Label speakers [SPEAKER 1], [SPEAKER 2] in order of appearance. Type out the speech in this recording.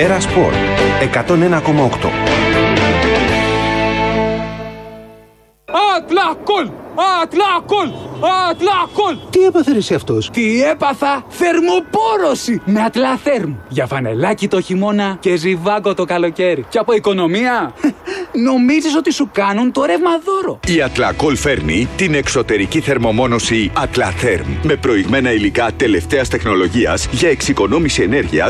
[SPEAKER 1] Έρα Σπορ 101,8.
[SPEAKER 2] Ατλακόλ! Ατλακόλ! Ατλακόλ!
[SPEAKER 3] Τι έπαθε εσύ αυτός?
[SPEAKER 2] Τι έπαθα? Θερμοπόρωση με Ατλαθέρμ. Για φανελάκι το χειμώνα και ζιβάγκο το καλοκαίρι. Και από οικονομία νομίζεις ότι σου κάνουν το ρεύμα δώρο.
[SPEAKER 4] Η Ατλακόλ φέρνει την εξωτερική θερμομόνωση Ατλαθέρμ με προηγμένα υλικά τελευταίας τεχνολογίας για εξοικονόμηση ενέργειας